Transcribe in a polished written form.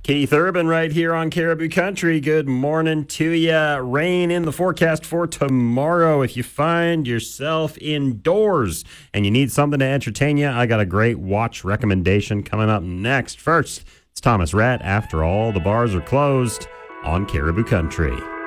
Keith Urban right here on Caribou Country. Good morning to you. Rain in the forecast for tomorrow. If you find yourself indoors and you need something to entertain you, I got a great watch recommendation coming up next. First, it's Thomas Rhett. After all the bars are closed on Caribou Country.